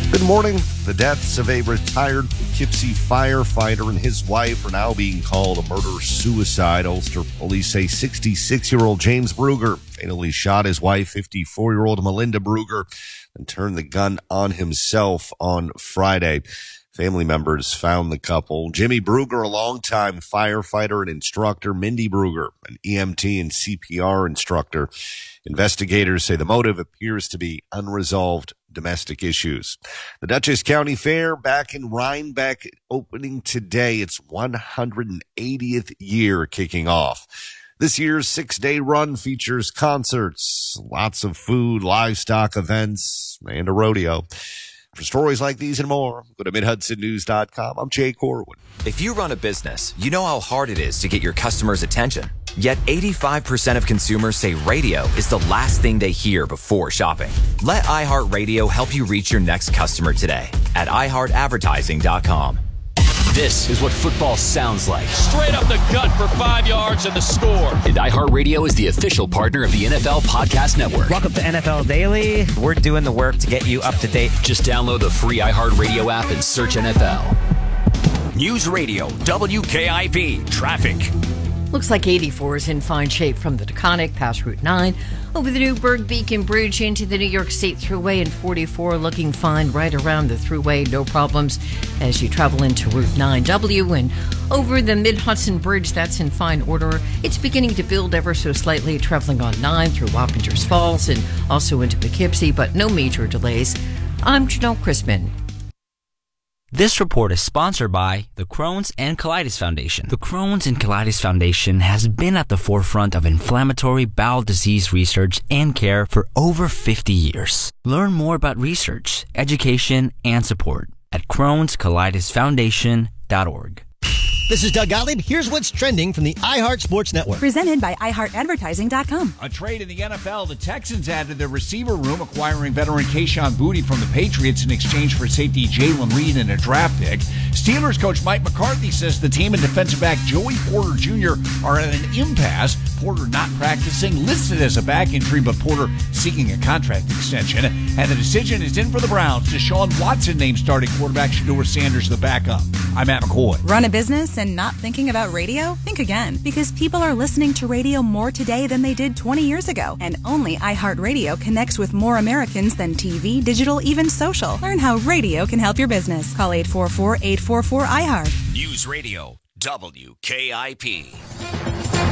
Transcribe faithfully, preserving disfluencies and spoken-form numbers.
Good morning. The deaths of a retired Poughkeepsie firefighter and his wife are now being called a murder-suicide. Ulster police say sixty-six-year-old James Bruger fatally shot his wife, fifty-four-year-old Melinda Bruger, and turned the gun on himself on Friday. Family members found the couple. Jimmy Bruger, a longtime firefighter and instructor. Mindy Bruger, an E M T and C P R instructor. Investigators say the motive appears to be unresolved domestic issues. The Dutchess County Fair back in Rhinebeck opening today. Its one hundred eightieth year kicking off. This year's six-day run features concerts, lots of food, livestock events, and a rodeo. For stories like these and more, go to mid hudson news dot com. I'm Jay Corwin. If you run a business, you know how hard it is to get your customers' attention. Yet eighty-five percent of consumers say radio is the last thing they hear before shopping. Let iHeartRadio help you reach your next customer today at i heart advertising dot com. This is what football sounds like. Straight up the gut for five yards and the score. And iHeartRadio is the official partner of the N F L Podcast Network. Welcome to N F L Daily. We're doing the work to get you up to date. Just download the free iHeartRadio app and search N F L. News Radio, W K I P, traffic. Looks like eighty-four is in fine shape from the Taconic past Route nine over the Newburgh Beacon Bridge into the New York State Thruway, and forty-four looking fine right around the Thruway. No problems as you travel into Route nine W, and over the Mid-Hudson Bridge, that's in fine order. It's beginning to build ever so slightly, traveling on nine through Wappingers Falls and also into Poughkeepsie, but no major delays. I'm Janelle Chrisman. This report is sponsored by the Crohn's and Colitis Foundation. The Crohn's and Colitis Foundation has been at the forefront of inflammatory bowel disease research and care for over fifty years. Learn more about research, education, and support at crohns colitis foundation dot org. This is Doug Gottlieb. Here's what's trending from the iHeart Sports Network. Presented by i heart advertising dot com. A trade in the N F L, the Texans added their receiver room, acquiring veteran Kayshon Boutte from the Patriots in exchange for safety Jalen Reed and a draft pick. Steelers coach Mike McCarthy says the team and defensive back Joey Porter Junior are at an impasse. Porter not practicing, listed as a back injury, but Porter seeking a contract extension. And the decision is in for the Browns. Deshaun Watson named starting quarterback, Shedeur Sanders the backup. I'm Matt McCoy. Run a business and not thinking about radio? Think again, because people are listening to radio more today than they did twenty years ago. And only iHeartRadio connects with more Americans than T V, digital, even social. Learn how radio can help your business. Call eight four four, eight four four, I heart. News Radio, W K I P.